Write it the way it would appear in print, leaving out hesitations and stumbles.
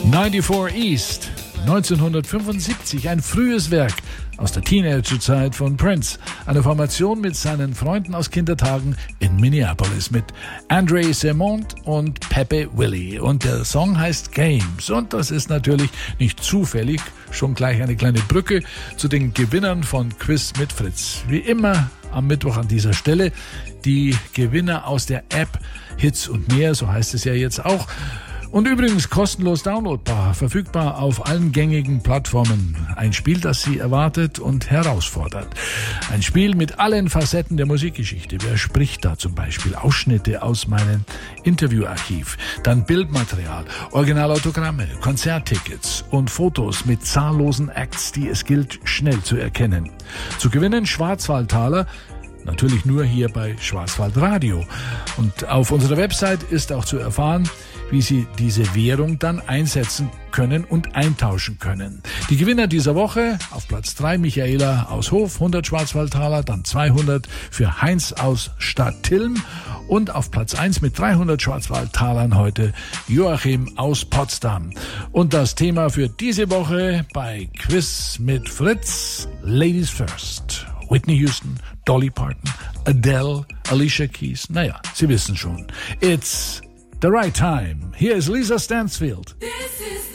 94 East, 1975, ein frühes Werk aus der Teenagerzeit von Prince. Eine Formation mit seinen Freunden aus Kindertagen in Minneapolis mit Andre Cymont und Pepe Willie. Und der Song heißt Games. Und das ist natürlich nicht zufällig, schon gleich eine kleine Brücke zu den Gewinnern von Quiz mit Fritz. Wie immer am Mittwoch an dieser Stelle die Gewinner aus der App Hits und mehr, so heißt es ja jetzt auch. Und übrigens kostenlos downloadbar, verfügbar auf allen gängigen Plattformen. Ein Spiel, das Sie erwartet und herausfordert. Ein Spiel mit allen Facetten der Musikgeschichte. Wer spricht da zum Beispiel? Ausschnitte aus meinem Interviewarchiv. Dann Bildmaterial, Originalautogramme, Konzerttickets und Fotos mit zahllosen Acts, die es gilt, schnell zu erkennen. Zu gewinnen Schwarzwaldtaler, natürlich nur hier bei Schwarzwaldradio. Und auf unserer Website ist auch zu erfahren, wie Sie diese Währung dann einsetzen können und eintauschen können. Die Gewinner dieser Woche: auf Platz 3 Michaela aus Hof, 100 Schwarzwaldtaler, dann 200 für Heinz aus Stadtilm und auf Platz 1 mit 300 Schwarzwaldtalern heute Joachim aus Potsdam. Und das Thema für diese Woche bei Quiz mit Fritz: Ladies First. Whitney Houston, Dolly Parton, Adele, Alicia Keys. Naja, Sie wissen schon. It's the right time. Here is Lisa Stansfield.